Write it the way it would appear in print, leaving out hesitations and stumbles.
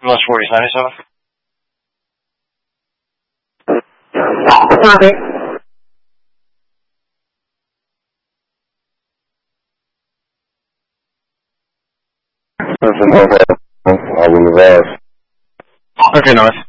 Last 40 is 97. Copy. I will advise. Okay, nice.